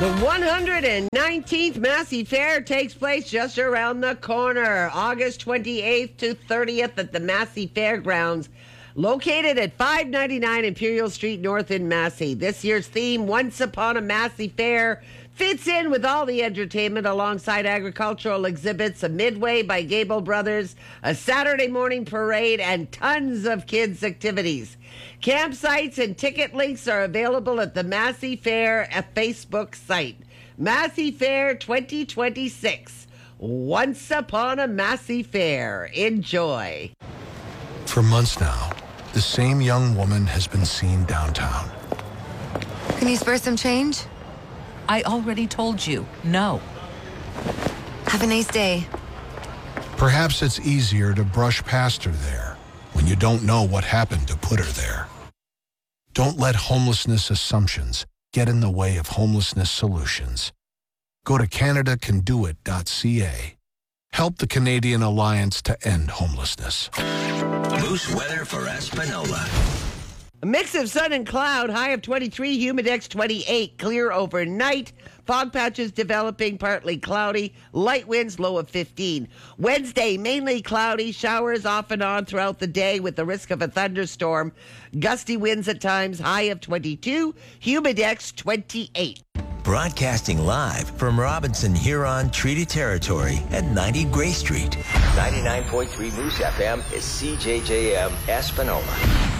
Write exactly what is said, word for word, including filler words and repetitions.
The one hundred nineteenth Massey Fair takes place just around the corner, August twenty-eighth to thirtieth at the Massey Fairgrounds, located at five ninety-nine Imperial Street North in Massey. This year's theme, Once Upon a Massey Fair, fits in with all the entertainment alongside agricultural exhibits, a Midway by Gable Brothers, a Saturday morning parade, and tons of kids' activities. Campsites and ticket links are available at the Massey Fair Facebook site. Massey Fair twenty twenty-six. Once Upon a Massey Fair. Enjoy. For months now, the same young woman has been seen downtown. Can you spare some change? I already told you, no. Have a nice day. Perhaps it's easier to brush past her there when you don't know what happened to put her there. Don't let homelessness assumptions get in the way of homelessness solutions. Go to Canada Can Do It dot C A. Help the Canadian Alliance to End Homelessness. Moose weather for Espanola. A mix of sun and cloud, high of twenty-three, humidex twenty-eight, clear overnight. Fog patches developing, partly cloudy. Light winds, low of fifteen. Wednesday, mainly cloudy, showers off and on throughout the day with the risk of a thunderstorm. Gusty winds at times, high of twenty-two, humidex twenty-eight. Broadcasting live from Robinson Huron Treaty Territory at ninety Gray Street. ninety-nine point three Moose F M is C J J M Espanola.